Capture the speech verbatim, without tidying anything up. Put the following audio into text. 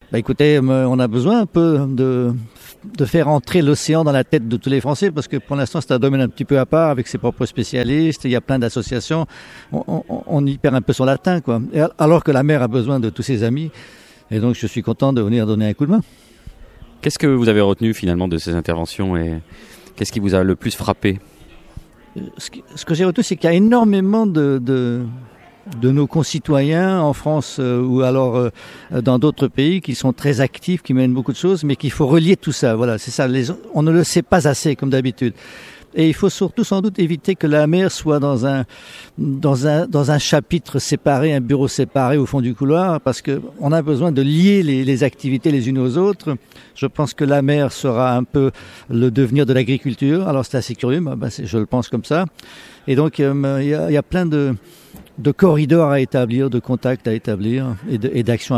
Bah écoutez, on a besoin un peu de, de faire entrer l'océan dans la tête de tous les Français, parce que pour l'instant c'est un domaine un petit peu à part avec ses propres spécialistes, il y a plein d'associations, on, on, on y perd un peu son latin, quoi. Et alors que la mer a besoin de tous ses amis, et donc je suis content de venir donner un coup de main. Qu'est-ce que vous avez retenu finalement de ces interventions et qu'est-ce qui vous a le plus frappé ? Ce que, ce que j'ai retenu, c'est qu'il y a énormément de... de de nos concitoyens en France euh, ou alors euh, dans d'autres pays qui sont très actifs, qui mènent beaucoup de choses, mais qu'il faut relier tout ça. Voilà, c'est ça. Les, on ne le sait pas assez comme d'habitude. Et il faut surtout sans doute éviter que la mer soit dans un dans un dans un chapitre séparé, un bureau séparé au fond du couloir, parce que on a besoin de lier les, les activités les unes aux autres. Je pense que la mer sera un peu le devenir de l'agriculture. Alors c'est assez curieux, mais ben, c'est, je le pense comme ça. Et donc il euh, y, a, y a plein de de corridors à établir, de contacts à établir et, de, et d'actions